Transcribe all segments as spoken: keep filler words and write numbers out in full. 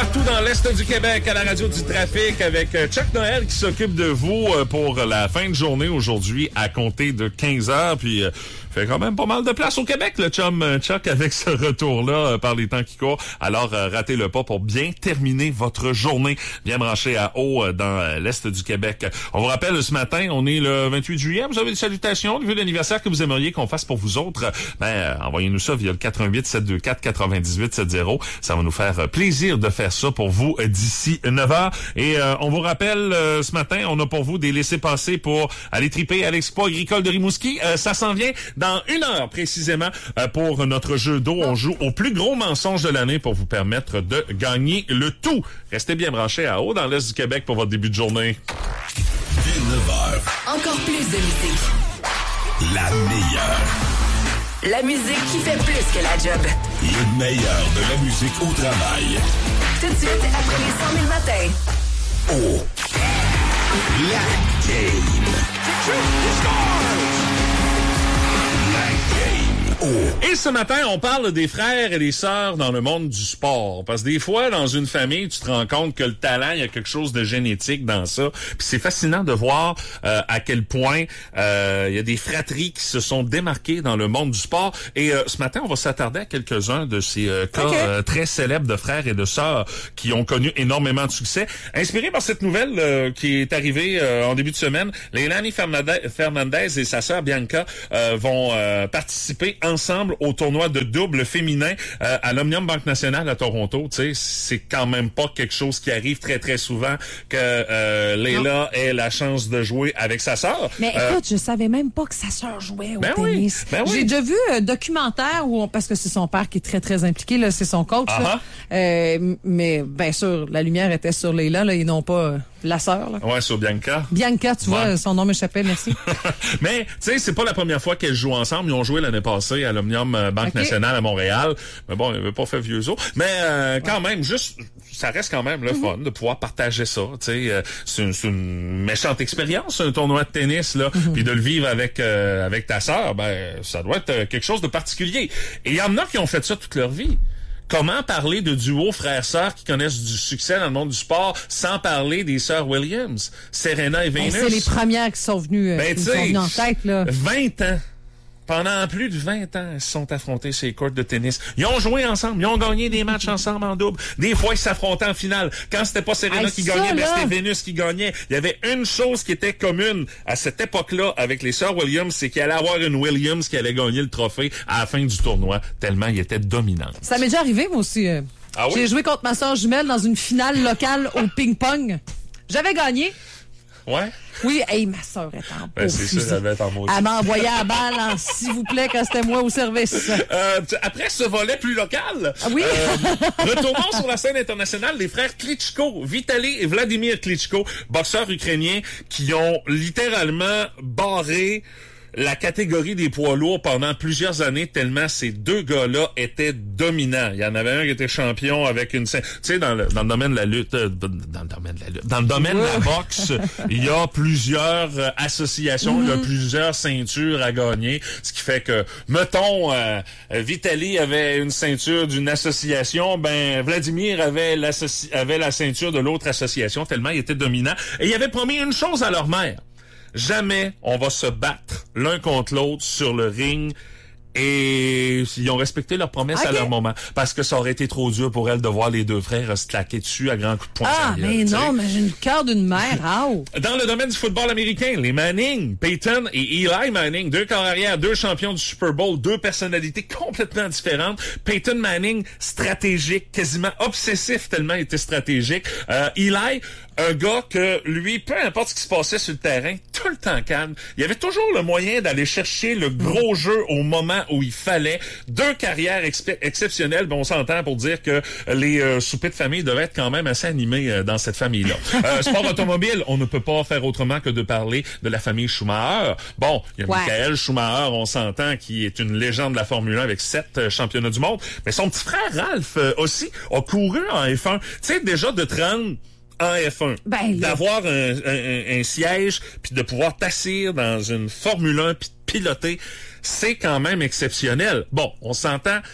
partout dans l'Est du Québec à la radio du trafic avec Chuck Noël qui s'occupe de vous pour la fin de journée aujourd'hui à compter de quinze heures. Puis euh, fait quand même pas mal de place au Québec, le chum Chuck, avec ce retour-là euh, par les temps qui courent. Alors, euh, ratez le pas pour bien terminer votre journée. Bien branché à haut euh, dans euh, l'Est du Québec. On vous rappelle, ce matin, on est le vingt-huit juillet. Vous avez des salutations, des vœux d'anniversaire que vous aimeriez qu'on fasse pour vous autres. Ben, euh, envoyez-nous ça via le quatre un huit, sept deux quatre, quatre-vingt-dix-huit soixante. Ça va nous faire plaisir de faire ça pour vous euh, d'ici neuf heures. Et euh, on vous rappelle, euh, ce matin, on a pour vous des laissez-passer pour aller triper à l'Expo agricole de Rimouski. Euh, ça s'en vient dans une heure précisément euh, pour notre jeu d'eau. On joue au plus gros mensonge de l'année pour vous permettre de gagner le tout. Restez bien branchés à haut dans l'Est du Québec pour votre début de journée. Dès neuf heures. Encore plus de musique. La meilleure. La musique qui fait plus que la job. Le meilleur de la musique au travail. Tout de suite, après les cent mille matins. Oh. La game. La game. Oh. Et ce matin, on parle des frères et des sœurs dans le monde du sport. Parce que des fois, dans une famille, tu te rends compte que le talent, il y a quelque chose de génétique dans ça. Puis c'est fascinant de voir euh, à quel point euh, il y a des fratries qui se sont démarquées dans le monde du sport. Et euh, ce matin, on va s'attarder à quelques-uns de ces euh, cas okay. euh, très célèbres de frères et de sœurs qui ont connu énormément de succès. Inspiré par cette nouvelle euh, qui est arrivée euh, en début de semaine, Leilani Fernandez et sa sœur Bianca euh, vont euh, participer ensemble au tournoi de double féminin euh, à l'Omnium Banque Nationale à Toronto. Tu sais, c'est quand même pas quelque chose qui arrive très très souvent que euh, Leila ait la chance de jouer avec sa sœur. Mais euh, écoute, je savais même pas que sa sœur jouait au ben tennis. Oui, ben oui. J'ai déjà vu un documentaire où on, parce que c'est son père qui est très très impliqué là, c'est son coach. Uh-huh. Là. Euh, mais bien sûr, la lumière était sur Leila là, et non pas euh, la sœur. Là. Ouais, sur Bianca. Bianca, tu ouais. vois, son nom m'échappait, merci. Mais tu sais, c'est pas la première fois qu'elles jouent ensemble. Ils ont joué l'année passée à l'Omnium Banque okay. Nationale à Montréal. Mais bon, ils n'avaient pas fait vieux os. Mais euh, quand ouais. même, juste, ça reste quand même le mm-hmm. fun de pouvoir partager ça. Tu sais, euh, c'est, une, c'est une méchante expérience, un tournoi de tennis là, mm-hmm. puis de le vivre avec euh, avec ta sœur, ben ça doit être quelque chose de particulier. Et il y en a qui ont fait ça toute leur vie. Comment parler de duo frères-sœurs qui connaissent du succès dans le monde du sport sans parler des sœurs Williams, Serena et Venus? Ben, c'est les premières qui sont venues, euh, ben, qui sont venues en tête, là. vingt ans. Pendant plus de vingt ans, ils se sont affrontés sur les courts de tennis. Ils ont joué ensemble, ils ont gagné des matchs ensemble en double. Des fois, ils s'affrontaient en finale. Quand c'était pas Serena hey, qui ça, gagnait, là. mais c'était Venus qui gagnait. Il y avait une chose qui était commune à cette époque-là avec les sœurs Williams, c'est qu'il allait avoir une Williams qui allait gagner le trophée à la fin du tournoi, tellement il était dominant. Ça m'est déjà arrivé, moi aussi. Euh. Ah oui? J'ai joué contre ma sœur jumelle dans une finale locale au ping-pong. J'avais gagné. Ouais. Oui, hey, ma sœur est en ben, c'est fusil. ça, elle avait en maudit. Elle m'a envoyé à la balle en s'il vous plaît quand c'était moi au service. Euh, après ce volet plus local, ah oui? euh, retournons sur la scène internationale, les frères Klitschko, Vitali et Vladimir Klitschko, boxeurs ukrainiens qui ont littéralement barré la catégorie des poids lourds pendant plusieurs années tellement ces deux gars-là étaient dominants. Il y en avait un qui était champion avec une... Tu sais, dans le, dans le domaine de la lutte... Euh, dans le domaine de la lutte... Dans le domaine de la boxe, il y a plusieurs euh, associations, mm-hmm. il y a plusieurs ceintures à gagner. Ce qui fait que, mettons, euh, Vitali avait une ceinture d'une association, ben Vladimir avait, avait la ceinture de l'autre association tellement il était dominant. Et il avait promis une chose à leur mère. Jamais on va se battre l'un contre l'autre sur le ring. Et ils ont respecté leur promesse okay. à leur moment. Parce que ça aurait été trop dur pour elle de voir les deux frères se claquer dessus à grands coups de poing. Ah, mais t'sais. non, mais j'ai le cœur d'une mère. Oh. Dans le domaine du football américain, les Manning, Peyton et Eli Manning, deux corps arrière, deux champions du Super Bowl, deux personnalités complètement différentes. Peyton Manning, stratégique, quasiment obsessif tellement il était stratégique. Euh, Eli, un gars que, lui, peu importe ce qui se passait sur le terrain, tout le temps calme. Il y avait toujours le moyen d'aller chercher le gros jeu au moment où il fallait. Deux carrières expe- exceptionnelles, ben on s'entend pour dire que les euh, soupers de famille devaient être quand même assez animés euh, dans cette famille-là. Euh, sport automobile, on ne peut pas faire autrement que de parler de la famille Schumacher. Bon, il y a ouais. Michael Schumacher, on s'entend, qui est une légende de la Formule un avec sept euh, championnats du monde. Mais son petit frère Ralph euh, aussi a couru en F un. Tu sais, déjà de te rendre en F un, ben, d'avoir un, un, un siège, puis de pouvoir t'asseoir dans une Formule un, puis de piloter, c'est quand même exceptionnel. Bon, on s'entend,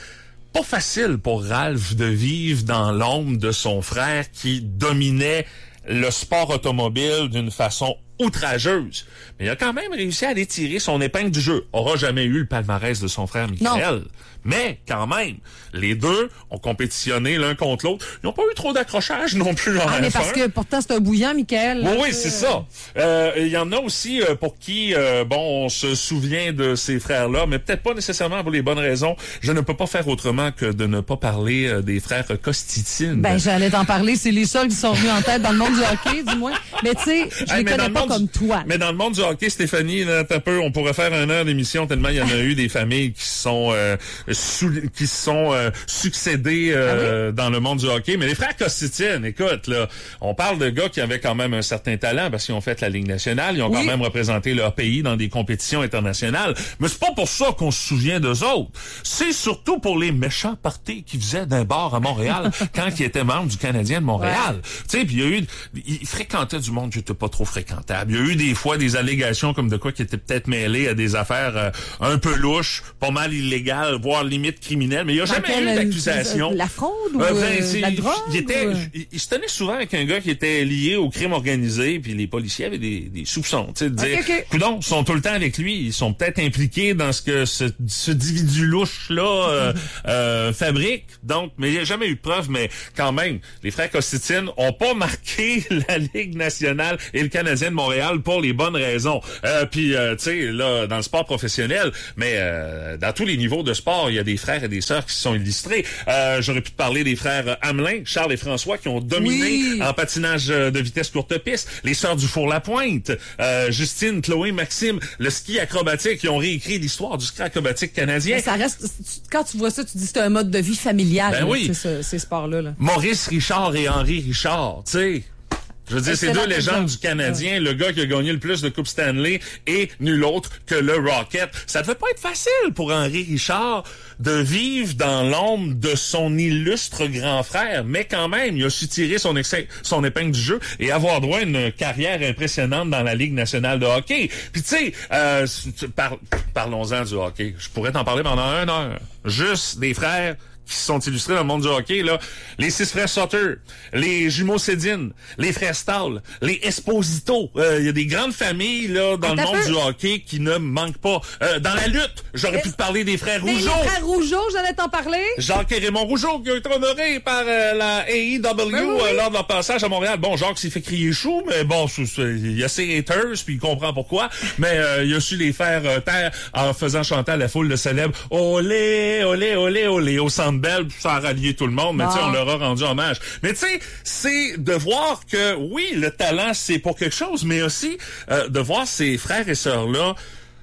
pas facile pour Ralph de vivre dans l'ombre de son frère qui dominait le sport automobile d'une façon outrageuse. Mais il a quand même réussi à aller tirer son épingle du jeu. Aura jamais eu le palmarès de son frère Michael. Non. Mais, quand même, les deux ont compétitionné l'un contre l'autre. Ils n'ont pas eu trop d'accrochage non plus en Ah, mais parce que pourtant, c'est un bouillant, Michael. Oui, oui, c'est ça. Euh, il y en a aussi euh, pour qui, euh, bon, on se souvient de ces frères-là, mais peut-être pas nécessairement pour les bonnes raisons. Je ne peux pas faire autrement que de ne pas parler euh, des frères Costitine. Ben, j'allais t'en parler. C'est les seuls qui sont venus en tête dans le monde du hockey, du moins. Mais tu sais, je hey, les connais pas comme du, toi. Mais dans le monde du hockey, Stéphanie, là, un peu, on pourrait faire une heure d'émission tellement il y en a eu des familles qui sont euh, sous, qui sont euh, succédées euh, ah oui? dans le monde du hockey. Mais les frères Costitine, écoute, là, on parle de gars qui avaient quand même un certain talent parce qu'ils ont fait la Ligue nationale, ils ont oui. quand même représenté leur pays dans des compétitions internationales. Mais c'est pas pour ça qu'on se souvient d'eux autres. C'est surtout pour les méchants parties qu'ils faisaient d'un bar à Montréal quand ils étaient membres du Canadien de Montréal. Ouais. Tu sais, puis il y a eu, ils fréquentaient du monde qui était pas trop fréquentable. Il y a eu des fois des allégations comme de quoi qui étaient peut-être mêlés à des affaires euh, un peu louches, pas mal illégales, voire limite criminelles, mais il n'y a jamais quelle, eu d'accusation. La fraude ou euh, ben, la drogue? Il, était, ou... il, il se tenait souvent avec un gars qui était lié au crime organisé, puis les policiers avaient des, des soupçons, tu sais, de dire, okay, okay. coudonc, ils sont tout le temps avec lui, ils sont peut-être impliqués dans ce que ce, ce individu louche-là euh, euh, fabrique, donc, mais il n'y a jamais eu de preuve, mais quand même, les frères Costitine ont pas marqué la Ligue nationale et le Canadien de Montréal pour les bonnes raisons. Euh, puis, euh, tu sais, là, dans le sport professionnel, mais euh, dans tous les niveaux de sport, il y a des frères et des sœurs qui se sont illustrés. Euh, j'aurais pu te parler des frères Hamelin, Charles et François, qui ont dominé oui. en patinage de vitesse courte piste. Les sœurs du Four-la-Pointe, euh, Justine, Chloé, Maxime, le ski acrobatique, qui ont réécrit l'histoire du ski acrobatique canadien. Mais ça reste, quand tu vois ça, tu dis que c'est un mode de vie familial, ben là, oui. ce, ces sports-là. Là. Maurice Richard et Henri Richard, tu sais. Je veux dire, c'est deux légendes du Canadien, ouais. le gars qui a gagné le plus de Coupe Stanley et nul autre que le Rocket. Ça devait pas être facile pour Henri Richard de vivre dans l'ombre de son illustre grand frère, mais quand même, il a su tirer son, excès, son épingle du jeu et avoir droit à une carrière impressionnante dans la Ligue nationale de hockey. Puis tu sais, euh, par, parlons-en du hockey. Je pourrais t'en parler pendant une heure. Juste des frères qui sont illustrés dans le monde du hockey, là. Les six frères Sutter, les jumeaux Cédine, les frères Stahl, les Esposito. Il euh, y a des grandes familles, là, dans le monde peu. du hockey qui ne manquent pas. Euh, dans la lutte, j'aurais Est... pu te parler des frères mais Rougeau. Les frères Rougeau, j'allais t'en parler. Jacques et Raymond Rougeau, qui ont été honorés par euh, la A E W ben oui. euh, lors de leur passage à Montréal. Bon, Jacques s'est fait crier chou, mais bon, il y a ses haters, puis il comprend pourquoi. Mais euh, il a su les faire euh, taire en faisant chanter à la foule le célèbre « Olé, olé, olé, olé » au Centre Bell, ça a rallié tout le monde, mais tu sais, on leur a rendu hommage. Mais tu sais, c'est de voir que, oui, le talent, c'est pour quelque chose, mais aussi euh, de voir ces frères et sœurs-là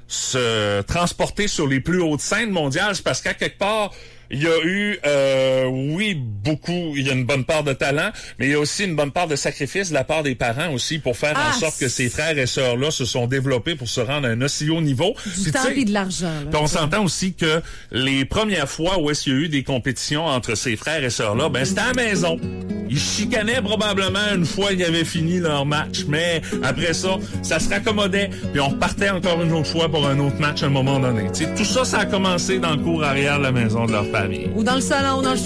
se transporter sur les plus hautes scènes mondiales, c'est parce qu'à quelque part, il y a eu, euh, oui, beaucoup, il y a une bonne part de talent, mais il y a aussi une bonne part de sacrifice de la part des parents aussi pour faire ah, en sorte que ces frères et sœurs-là se sont développés pour se rendre à un aussi haut niveau. Du puis, temps et de l'argent. Puis on s'entend aussi que les premières fois où est-ce qu'il y a eu des compétitions entre ces frères et sœurs-là, ben c'était à la maison. Ils chicanaient probablement une fois qu'ils avaient fini leur match, mais après ça, ça se raccommodait, puis on repartait encore une autre fois pour un autre match à un moment donné. T'sais, tout ça, ça a commencé dans le cour arrière de la maison de leur famille. Ou dans le salon, ou dans le